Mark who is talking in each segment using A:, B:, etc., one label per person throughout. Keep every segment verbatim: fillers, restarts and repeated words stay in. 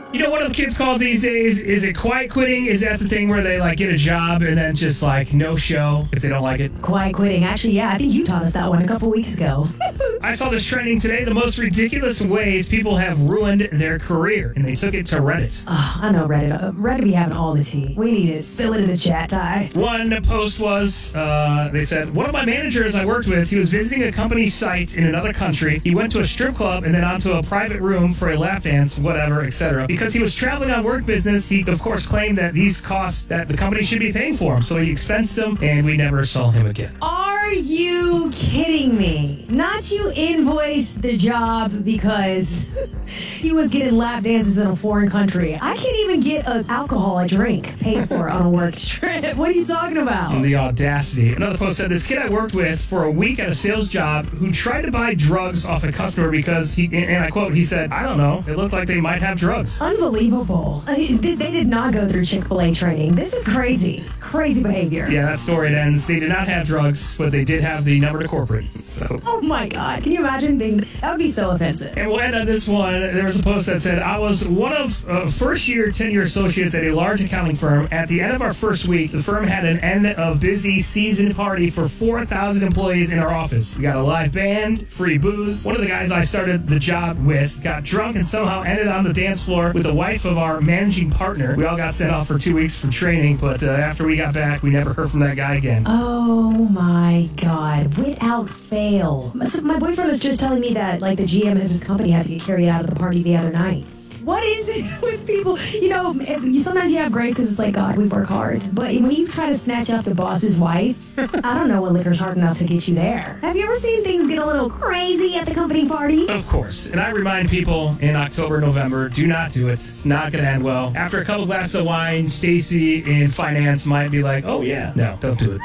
A: You know, what are the kids called these days? Is it quiet quitting? Is that the thing where they, like, get a job and then just, like, no show if they don't like it?
B: Quiet quitting. Actually, yeah, I think you taught us that one a couple weeks ago.
A: I saw this trending today, the most ridiculous ways people have ruined their career, and they took it to Reddit.
B: Oh, I know Reddit. Uh, Reddit be having all the tea. We need it. Spill it in the chat, Ty.
A: One post was, uh, they said, one of my managers I worked with, he was visiting a company site in another country. He went to a strip club and then onto a private room for a lap dance, whatever, et cetera. Because he was traveling on work business, he, of course, claimed that these costs that the company should be paying for him. So he expensed them, and we never saw him again.
B: Are you kidding me? Not you invoice the job because he was getting lap dances in a foreign country. I can't even get an alcohol, a drink, paid for on a work trip. What are you talking about?
A: The audacity. Another post said, this kid I worked with for a week at a sales job who tried to buy drugs off a customer because he, and I quote, he said, I don't know, it looked like they might have drugs.
B: Unbelievable. They did not go through Chick-fil-A training. This is crazy. Crazy behavior.
A: Yeah, that story it ends. They did not have drugs, but they did have the number to corporate. So.
B: Oh my God. Can you imagine being, that would be so offensive.
A: And we'll end on this one. There was a post that said, I was one of uh, first-year tenure associates at a large accounting firm. At the end of our first week, the firm had an end of busy season party for four thousand employees in our office. We got a live band, free booze. One of the guys I started the job with got drunk and somehow ended on the dance floor with the wife of our managing partner. We all got sent off for two weeks for training, but uh, after we got back, we never heard from that guy again.
B: Oh my God. Without fail. So my boyfriend was just telling me that, like, the G M of his company had to get carried out of the party the other night. What is it with people? You know, if you, sometimes you have grace because it's like, God, we work hard. But when you try to snatch up the boss's wife, I don't know what liquor's hard enough to get you there. Have you ever seen things get a little crazy at the company party?
A: Of course. And I remind people in October, November, do not do it. It's not going to end well. After a couple glasses of wine, Stacy in finance might be like, oh, yeah. No, don't do it.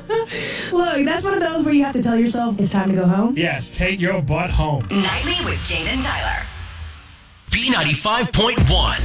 B: Look, that's one of those where you have to tell yourself it's time to go home.
A: Yes, take your butt home.
C: Nightly with Jade and Tyler.
D: B ninety-five point one.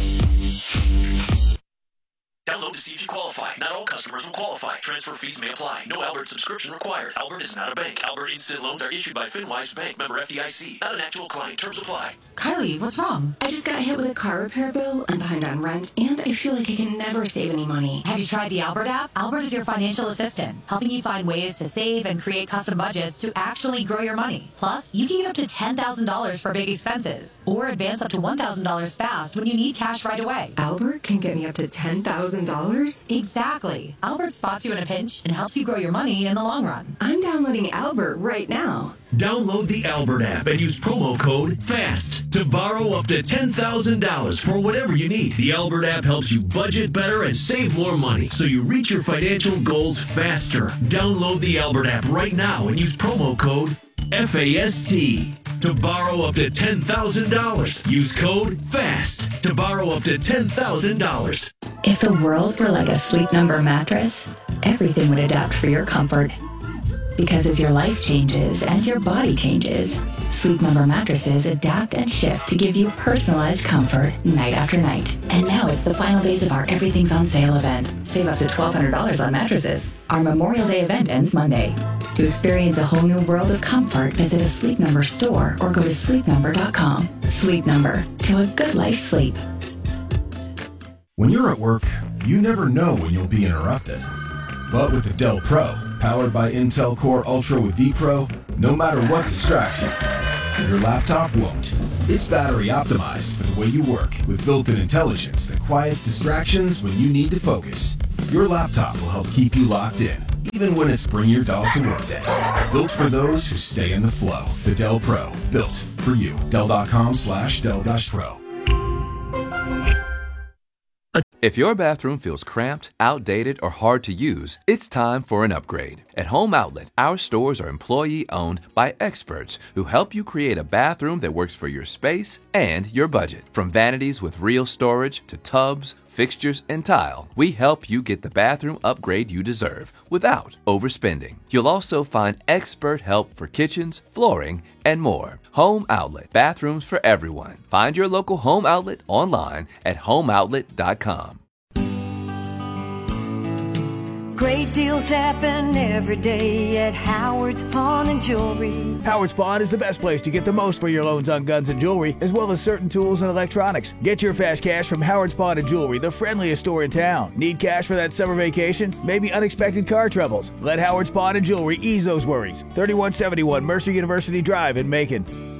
E: Download to see if you qualify. Not all customers will qualify. Transfer fees may apply. No Albert subscription required. Albert is not a bank. Albert Instant Loans are issued by FinWise Bank, member F D I C. Not an actual client. Terms apply.
F: Kylie, what's wrong? I just got hit with a car repair bill. I'm behind on rent, and I feel like I can never save any money.
G: Have you tried the Albert app? Albert is your financial assistant, helping you find ways to save and create custom budgets to actually grow your money. Plus, you can get up to ten thousand dollars for big expenses, or advance up to one thousand dollars fast when you need cash right away.
F: Albert can get me up to ten thousand dollars?
G: Exactly. Albert spots you in a pinch and helps you grow your money in the long run.
F: I'm downloading Albert right now.
E: Download the Albert app and use promo code FAST to borrow up to ten thousand dollars for whatever you need. The Albert app helps you budget better and save more money so you reach your financial goals faster. Download the Albert app right now and use promo code FAST to borrow up to ten thousand dollars. Use code FAST to borrow up to ten thousand dollars.
H: If the world were like a Sleep Number mattress, everything would adapt for your comfort. Because as your life changes and your body changes, Sleep Number mattresses adapt and shift to give you personalized comfort night after night. And now it's the final days of our Everything's on Sale event. Save up to twelve hundred dollars on mattresses. Our Memorial Day event ends Monday. To experience a whole new world of comfort, visit a Sleep Number store or go to sleep number dot com. Sleep Number, to a good life sleep.
I: When you're at work, you never know when you'll be interrupted. But with the Dell Pro, powered by Intel Core Ultra with vPro, no matter what distracts you, your laptop won't. It's battery optimized for the way you work with built-in intelligence that quiets distractions when you need to focus. Your laptop will help keep you locked in, even when it's bring your dog to work day. Built for those who stay in the flow. The Dell Pro, built for you. Dell.com slash Dell Pro.
J: If your bathroom feels cramped, outdated, or hard to use, it's time for an upgrade. At Home Outlet, our stores are employee-owned by experts who help you create a bathroom that works for your space and your budget. From vanities with real storage to tubs, fixtures, and tile, we help you get the bathroom upgrade you deserve without overspending. You'll also find expert help for kitchens, flooring, and more. Home Outlet, bathrooms for everyone. Find your local Home Outlet online at home outlet dot com.
K: Great deals happen every day at Howard's Pawn and Jewelry.
L: Howard's Pawn is the best place to get the most for your loans on guns and jewelry, as well as certain tools and electronics. Get your fast cash from Howard's Pawn and Jewelry, the friendliest store in town. Need cash for that summer vacation? Maybe unexpected car troubles? Let Howard's Pawn and Jewelry ease those worries. thirty-one seventy-one Mercer University Drive in Macon.